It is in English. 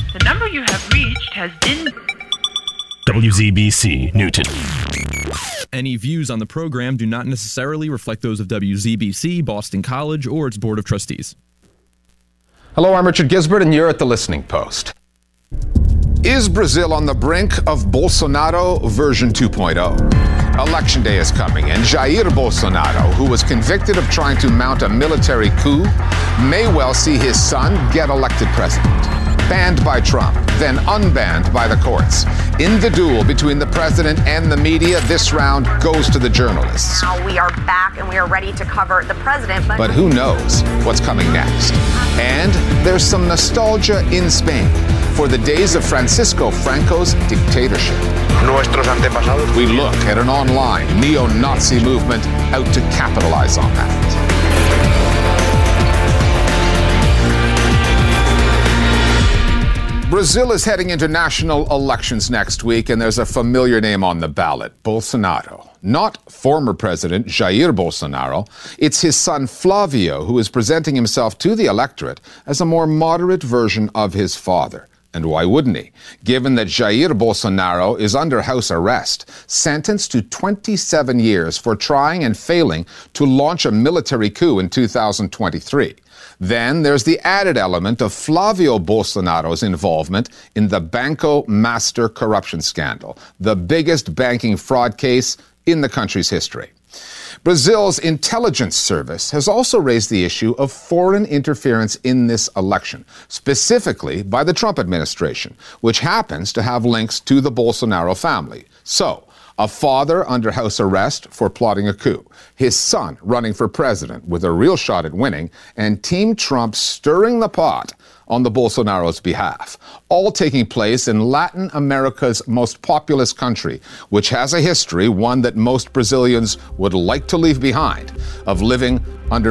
The number you have reached has been... WZBC, Newton. Any views on the program do not necessarily reflect those of WZBC, Boston College, or its Board of Trustees. Hello, I'm Richard Gisbert, and you're at The Listening Post. Is Brazil on the brink of Bolsonaro version 2.0? Election day is coming, and Jair Bolsonaro, who was convicted of trying to mount a military coup, may well see his son get elected president. Banned by Trump, then unbanned by the courts. In the duel between the president and the media, this round goes to the journalists. Now we are back and we are ready to cover the president. But who knows what's coming next? And there's some nostalgia in Spain for the days of Francisco Franco's dictatorship. We look at an online neo-Nazi movement out to capitalize on that. Brazil is heading into national elections next week, and there's a familiar name on the ballot, Bolsonaro. Not former President Jair Bolsonaro. It's his son Flavio who is presenting himself to the electorate as a more moderate version of his father. And why wouldn't he? Given that Jair Bolsonaro is under house arrest, sentenced to 27 years for trying and failing to launch a military coup in 2023. Then there's the added element of Flavio Bolsonaro's involvement in the Banco Master corruption scandal, the biggest banking fraud case in the country's history. Brazil's intelligence service has also raised the issue of foreign interference in this election, specifically by the Trump administration, which happens to have links to the Bolsonaro family. So, a father under house arrest for plotting a coup, his son running for president with a real shot at winning, and Team Trump stirring the pot on the Bolsonaro's behalf, all taking place in Latin America's most populous country, which has a history, one that most Brazilians would like to leave behind, of living under